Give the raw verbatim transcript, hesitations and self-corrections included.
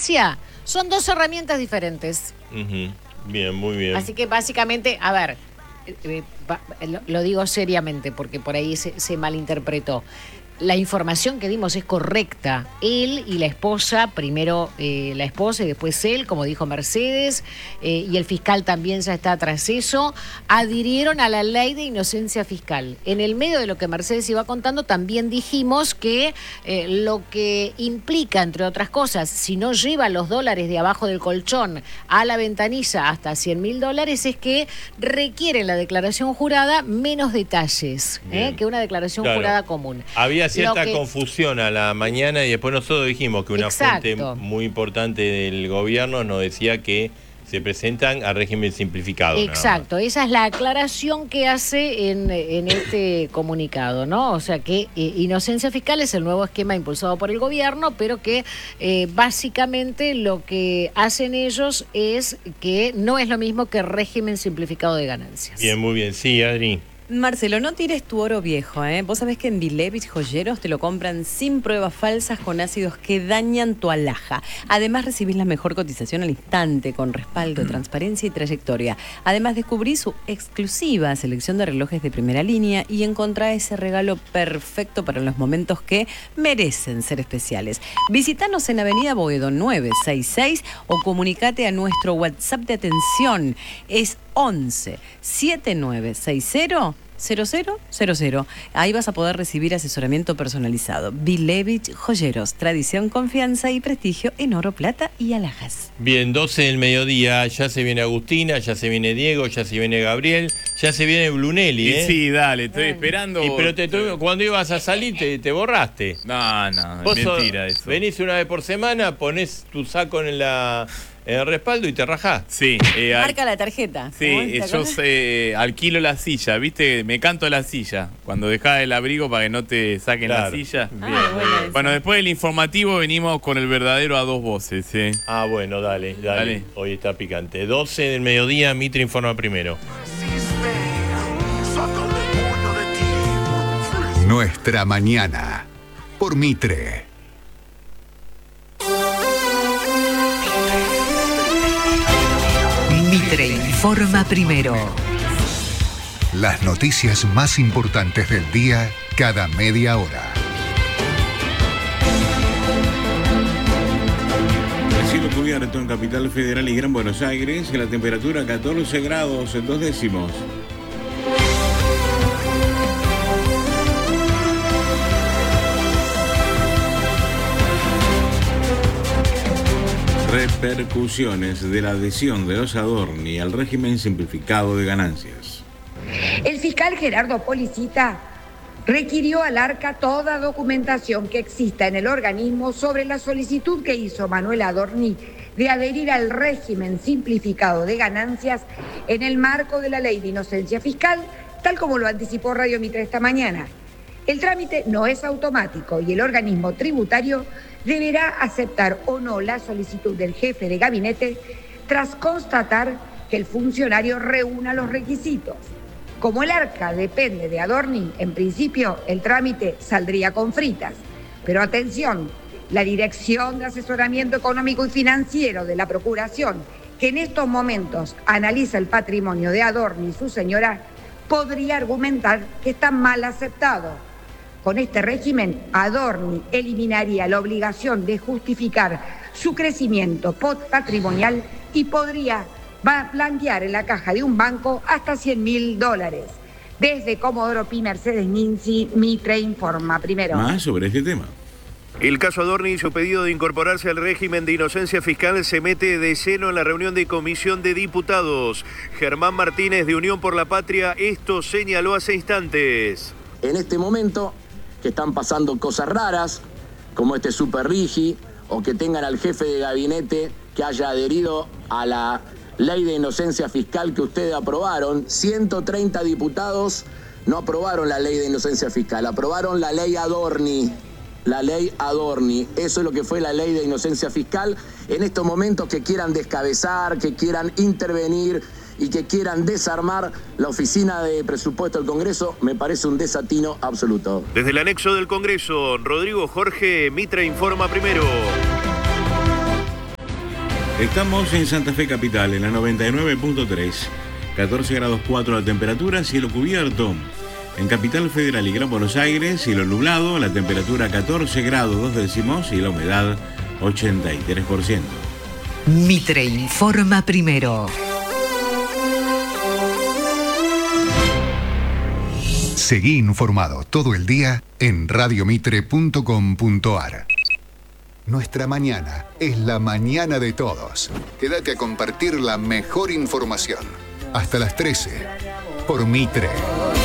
ganancia son dos herramientas diferentes. Uh-huh. Bien, muy bien. Así que básicamente, a ver, eh, eh, lo, lo digo seriamente porque por ahí se, se malinterpretó. La información que dimos es correcta. Él y la esposa, primero eh, la esposa y después él, como dijo Mercedes, eh, y el fiscal también ya está tras eso, adhirieron a la ley de inocencia fiscal. En el medio de lo que Mercedes iba contando, también dijimos que eh, lo que implica, entre otras cosas, si no lleva los dólares de abajo del colchón a la ventanilla hasta cien mil dólares, es que requiere la declaración jurada menos detalles eh, que una declaración claro. jurada común. Había cierta que... confusión a la mañana y después nosotros dijimos que una Exacto. fuente muy importante del gobierno nos decía que se presentan a régimen simplificado. Exacto, esa es la aclaración que hace en, en este comunicado, ¿no? O sea que eh, inocencia fiscal es el nuevo esquema impulsado por el gobierno, pero que eh, básicamente lo que hacen ellos es que no es lo mismo que régimen simplificado de ganancias. Bien, muy bien. Sí, Adri. Marcelo, no tires tu oro viejo, ¿eh? Vos sabés que en Bilevich Joyeros te lo compran sin pruebas falsas con ácidos que dañan tu alhaja. Además recibís la mejor cotización al instante con respaldo, transparencia y trayectoria. Además descubrís su exclusiva selección de relojes de primera línea y encontrá ese regalo perfecto para los momentos que merecen ser especiales. Visítanos en Avenida Boedo nueve seis seis o comunicate a nuestro WhatsApp de atención. Es once setenta y nueve sesenta cero cero cero cero. Ahí vas a poder recibir asesoramiento personalizado. Bilevich Joyeros, tradición, confianza y prestigio en oro, plata y alhajas. Bien, doce del mediodía, ya se viene Agustina, ya se viene Diego, ya se viene Gabriel, ya se viene Brunelli, ¿eh? Sí, dale, estoy esperando. Y, pero te, tú, cuando ibas a salir te, te borraste. No, no, Vos es mentira eso. Venís una vez por semana, ponés tu saco en la... en el respaldo y te rajás. Sí. Eh, Marca la tarjeta. Sí, yo eh, alquilo la silla, ¿viste? Me canto la silla. Cuando dejás el abrigo para que no te saquen claro. la silla. Ah, bien, bueno, bueno, después del informativo venimos con el verdadero a dos voces. ¿eh? Ah, bueno, dale, dale, dale. Hoy está picante. doce del mediodía, Mitre informa primero. Nuestra mañana, por Mitre. Mitre informa primero. Las noticias más importantes del día cada media hora. El cielo cubierto en Capital Federal y Gran Buenos Aires, la temperatura catorce grados en dos décimos. Repercusiones de la adhesión de los Adorni al régimen simplificado de ganancias. El fiscal Gerardo Policita requirió al ARCA toda documentación que exista en el organismo sobre la solicitud que hizo Manuel Adorni de adherir al régimen simplificado de ganancias en el marco de la Ley de Inocencia Fiscal, tal como lo anticipó Radio Mitre esta mañana. El trámite no es automático y el organismo tributario deberá aceptar o no la solicitud del jefe de gabinete tras constatar que el funcionario reúna los requisitos. Como el ARCA depende de Adorni, en principio el trámite saldría con fritas. Pero atención, la Dirección de Asesoramiento Económico y Financiero de la Procuración, que en estos momentos analiza el patrimonio de Adorni y su señora, podría argumentar que está mal aceptado. Con este régimen, Adorni eliminaría la obligación de justificar su crecimiento patrimonial y podría blanquear en la caja de un banco hasta cien mil dólares. Desde Comodoro Pi, Mercedes Ninzi, Mitre informa primero. Más sobre este tema. El caso Adorni y su pedido de incorporarse al régimen de inocencia fiscal se mete de lleno en la reunión de Comisión de Diputados. Germán Martínez de Unión por la Patria esto señaló hace instantes. En este momento que están pasando cosas raras, como este Super Rigi, o que tengan al jefe de gabinete que haya adherido a la ley de inocencia fiscal que ustedes aprobaron. ciento treinta diputados no aprobaron la ley de inocencia fiscal, aprobaron la ley Adorni. La ley Adorni, eso es lo que fue la ley de inocencia fiscal. En estos momentos que quieran descabezar, que quieran intervenir y que quieran desarmar la oficina de presupuesto del Congreso, me parece un desatino absoluto. Desde el anexo del Congreso, Rodrigo Jorge, Mitre informa primero. Estamos en Santa Fe Capital, en la noventa y nueve punto tres. catorce grados cuatro la temperatura, cielo cubierto. En Capital Federal y Gran Buenos Aires, cielo nublado, la temperatura catorce grados dos décimos y la humedad ochenta y tres por ciento. Mitre informa primero. Seguí informado todo el día en radio mitre punto com punto ar. Nuestra mañana es la mañana de todos. Quédate a compartir la mejor información. Hasta las trece, por Mitre.